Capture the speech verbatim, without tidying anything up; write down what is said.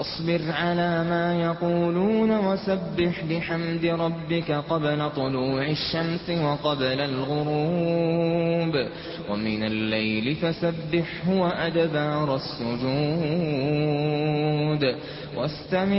فاصبر على ما يقولون وسبح بحمد ربك قبل طلوع الشمس وقبل الغروب ومن الليل فسبحه وأدبار السجود واستمع